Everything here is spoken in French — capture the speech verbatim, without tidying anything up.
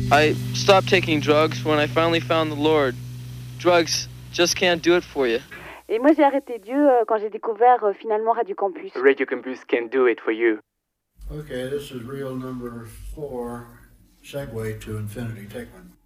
I stopped taking drugs when I finally found the Lord. Drugs just can't do it for you. Et moi, j'ai arrêté Dieu euh, quand j'ai découvert euh, finalement Radio Campus. Radio Campus can do it for you. Okay, this is reel number four, Segue to Infinity. Take one.